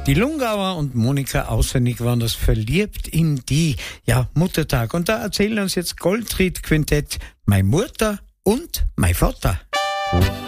Die Lungauer und Monika Aussernig waren das Verliebt in die, Muttertag. Und da erzählen uns jetzt Goldried Quintett, meine Mutter und mein Vater.